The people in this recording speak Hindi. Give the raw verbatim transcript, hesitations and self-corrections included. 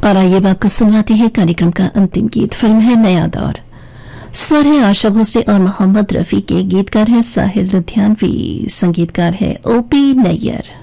और आइए अब आपको सुनवाती है कार्यक्रम का अंतिम गीत। फिल्म है नया दौर। स्वर है आशा भोसले और मोहम्मद रफी के। गीतकार है साहिर लुधियानवी, संगीतकार है ओपी नैयर।